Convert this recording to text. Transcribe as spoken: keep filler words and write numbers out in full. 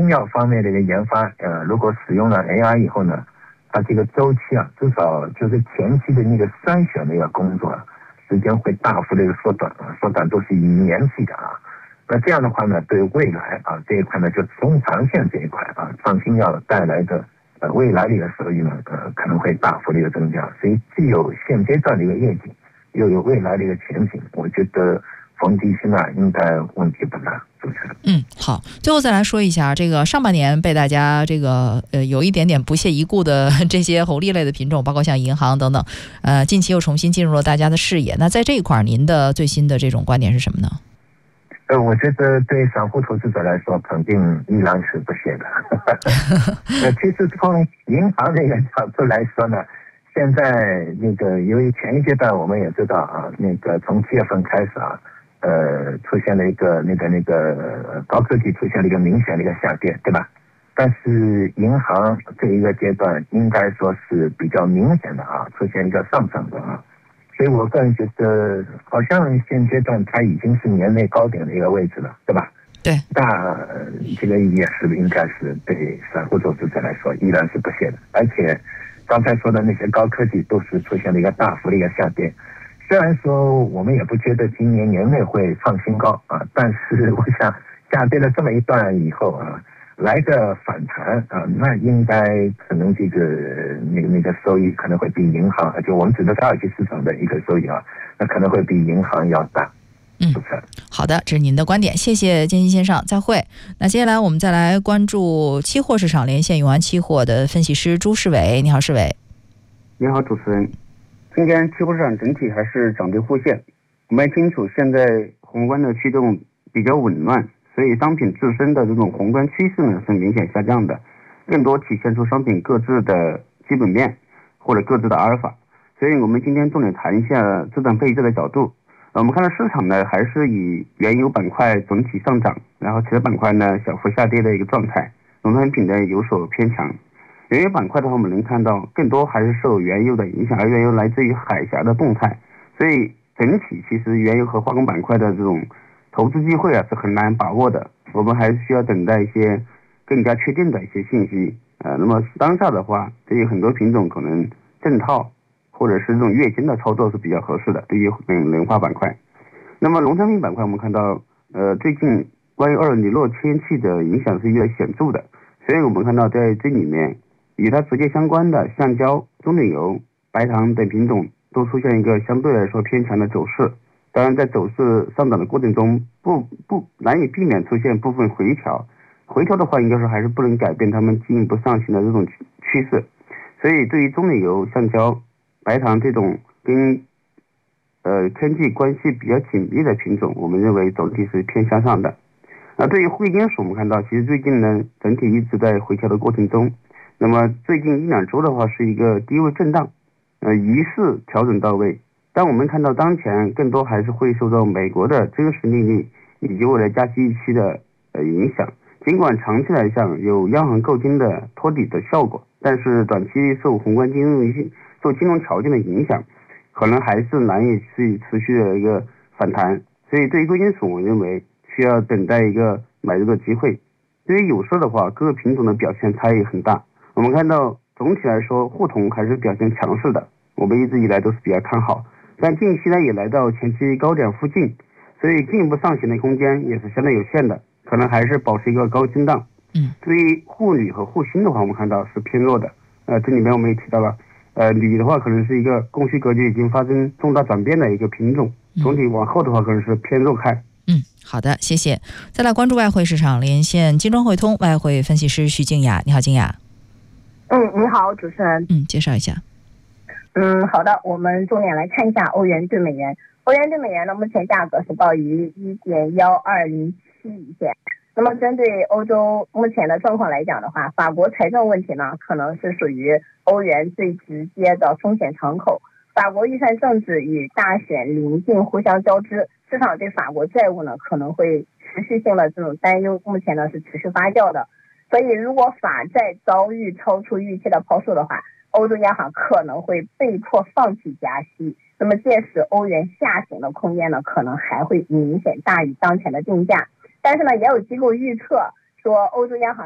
新药方面的一个研发，呃，如果使用了 A I 以后呢，它这个周期啊，至少就是前期的那个筛选的一个工作，时间会大幅的一个缩短啊，缩短都是以年计的啊。那这样的话呢，对未来啊这一块呢，就中长线这一块啊，创新药带来的呃未来的一个收益呢，呃可能会大幅的一个增加。所以既有现阶段的一个业绩，又有未来的一个前景，我觉得冯迪新啊应该问题不大。主持人， 嗯，好，最后再来说一下这个上半年被大家这个呃有一点点不屑一顾的这些红利类的品种，包括像银行等等，呃，近期又重新进入了大家的视野。那在这一块，您的最新的这种观点是什么呢？ 呃，我觉得对散户投资者来说，肯定依然是不屑的。呃，其实从银行这个角度来说呢，现在那个由于前一阶段我们也知道啊，那个从七月份开始啊。呃，出现了一个那个那个高科技出现了一个明显的一个下跌，对吧？但是银行这一个阶段应该说是比较明显的啊，出现一个上涨的啊，所以我个人觉得好像现阶段它已经是年内高点的一个位置了，对吧？ 对， 那这个也是应该是对散户投资者来说依然是不屑的，而且刚才说的那些高科技都是出现了一个大幅的一个下跌。虽然说我们也不觉得今年年内会创新高啊，但是我想下跌了这么一段以后啊，来个反弹啊，那应该可能这个那个那个收益可能会比银行，就我们指的是二级市场的一个收益啊，那可能会比银行要大。 嗯，好的，这是您的观点，谢谢建新先生，再会。那接下来我们再来关注期货市场连线永安期货的分析师朱世伟，你好，世伟。 你好，主持人。今天期货市场整体还是涨跌互现，我们也清楚现在宏观的驱动比较紊乱，所以商品自身的这种宏观趋势呢是明显下降的，更多体现出商品各自的基本面或者各自的阿尔法。所以我们今天重点谈一下资产配置的角度。我们看到市场呢还是以原油板块总体上涨，然后其他板块呢小幅下跌的一个状态，农产品呢有所偏强。原油板块的话，我们能看到更多还是受原油的影响，而原油来自于海峡的动态，所以整体其实原油和化工板块的这种投资机会啊是很难把握的，我们还是需要等待一些更加确定的一些信息。呃，那么当下的话，对于很多品种可能正套或者是这种月间的操作是比较合适的，对于能能化板块。那么农产品板块，我们看到呃最近关于厄尔尼诺天气的影响是越来越显著的，所以我们看到在这里面与它直接相关的橡胶、棕榈油、白糖等品种都出现一个相对来说偏强的走势。当然，在走势上涨的过程中，不不难以避免出现部分回调。回调的话，应该说还是不能改变它们进一步上行的这种趋势。所以，对于棕榈油、橡胶、白糖这种跟呃天气关系比较紧密的品种，我们认为总体是偏向上的。那对于贵金属，我们看到其实最近呢，整体一直在回调的过程中。那么最近一两周的话是一个低位震荡，呃，疑似调整到位。但我们看到当前更多还是会受到美国的真实利率以及未来加息预期的呃影响。尽管长期来讲有央行购金的托底的效果，但是短期受宏观金融受金融条件的影响，可能还是难以去持续的一个反弹。所以对于贵金属，我认为需要等待一个买入的机会。对于有色的话，各个品种的表现差异很大。我们看到总体来说，沪铜还是表现强势的，我们一直以来都是比较看好，但近期呢也来到前期高点附近，所以进一步上行的空间也是相对有限的，可能还是保持一个高震荡。 嗯， 对于沪铝和沪锌的话，我们看到是偏弱的。呃，这里面我们也提到了，呃，铝的话可能是一个供需格局已经发生重大转变的一个品种，总体往后的话可能是偏弱看。 嗯，好的，谢谢。再来关注外汇市场连线金砖汇通外汇分析师徐静雅，你好，静雅。 嗯，你好，主持人。 嗯，介绍一下。 嗯，好的，我们重点来看一下欧元对美元。欧元对美元呢，目前价格是报于一点幺二零七一线。那么针对欧洲目前的状况来讲的话，法国财政问题呢，可能是属于欧元最直接的风险敞口。法国预算政治与大选临近互相交织，市场对法国债务呢可能会持续性的这种担忧，目前呢是持续发酵的。所以如果法债遭遇超出预期的抛售的话，欧洲央行可能会被迫放弃加息，那么届时欧元下行的空间呢可能还会明显大于当前的定价。但是呢，也有机构预测说欧洲央行